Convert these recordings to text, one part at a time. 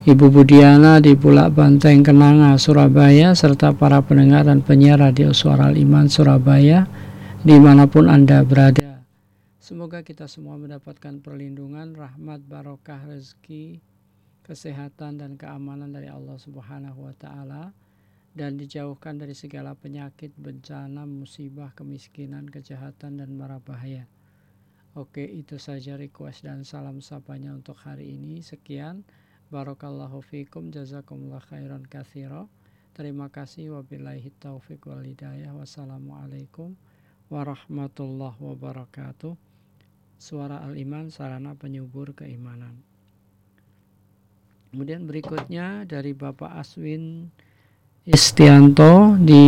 Ibu Budiana di Bulak Banteng Kenanga Surabaya, serta para pendengar dan penyiar Radio Suara Al-Iman Surabaya dimanapun Anda berada. Semoga kita semua mendapatkan perlindungan, rahmat, barokah, rezeki, kesehatan dan keamanan dari Allah Subhanahu wa Ta'ala, dan dijauhkan dari segala penyakit, bencana, musibah, kemiskinan, kejahatan, dan mara bahaya. Oke, itu saja request dan salam sapanya untuk hari ini. Sekian, barakallahu fikum, jazakumullah khairan katsira. Terima kasih, wabillahi taufiq wal hidayah. Wassalamualaikum warahmatullahi wabarakatuh. Suara Al-Iman, sarana penyubur keimanan. Kemudian berikutnya dari Bapak Aswin Istianto di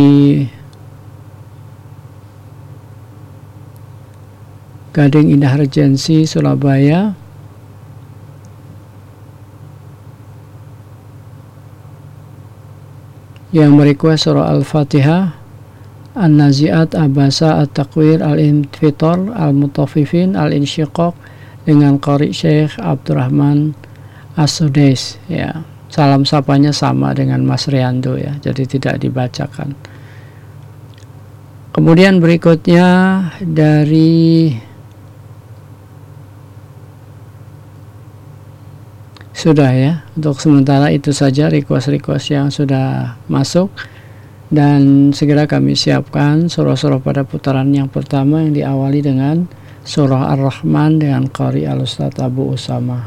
Gading Indah Regency Surabaya. Yang merequest surah Al-Fatihah, An-Nazi'at, Abasa, At-Takwir, Al-Infitor, Al-Mutaffifin, Al-Insyiqaq dengan Qari Syekh Abdurrahman As-Sudais. Ya, salam sapanya sama dengan Mas Riando ya, jadi tidak dibacakan. Kemudian berikutnya dari sudah ya, untuk sementara itu saja request-request yang sudah masuk, dan segera kami siapkan surah-surah pada putaran yang pertama yang diawali dengan surah Ar-Rahman dengan Qari Al-Ustadz Abu Usama.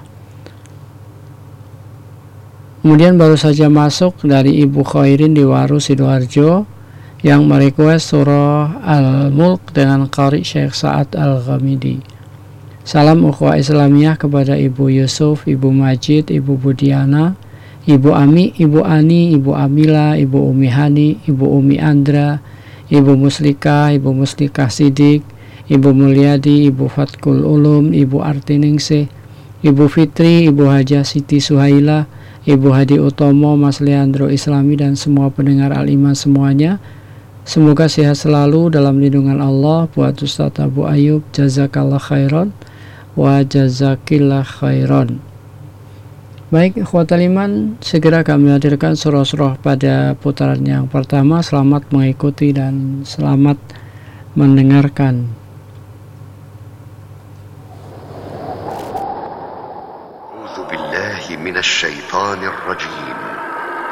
Kemudian baru saja masuk dari Ibu Khairin di Waru Sidoarjo yang merequest surah Al-Mulk dengan Qari Syekh Sa'ad Al-Ghamidi. Salam ukhuwah Islamiyah kepada Ibu Yusuf, Ibu Majid, Ibu Budiana, Ibu Ami, Ibu Ani, Ibu Amila, Ibu Umi Hani, Ibu Umi Andra, Ibu Muslika, Ibu Muslikah Sidik, Ibu Mulyadi, Ibu Fatkul Ulum, Ibu Artiningsih, Ibu Fitri, Ibu Hajah Siti Suhaila, Ibu Hadi Utomo, Mas Leandro Islami, dan semua pendengar Al-Iman semuanya. Semoga sehat selalu dalam lindungan Allah. Buat Ustadz Abu Ayub, jazakallah khairan wa jazakillah khairan. Baik, ikhwatal iman, segera kami hadirkan surah-surah pada putaran yang pertama. Selamat mengikuti dan selamat mendengarkan. A'udzu billahi minasy syaithanir rajim.